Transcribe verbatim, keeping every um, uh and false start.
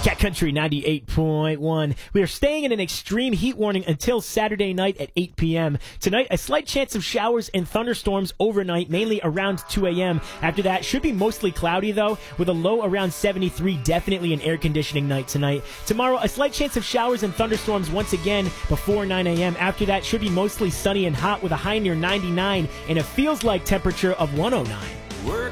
Cat Country ninety-eight point one. We are staying in an extreme heat warning until Saturday night at eight p.m. Tonight, a slight chance of showers and thunderstorms overnight, mainly around two a.m. After that, should be mostly cloudy, though, with a low around seventy-three, definitely an air conditioning night tonight. Tomorrow, a slight chance of showers and thunderstorms once again before nine a.m. After that, should be mostly sunny and hot with a high near ninety-nine and a feels-like temperature of one oh nine.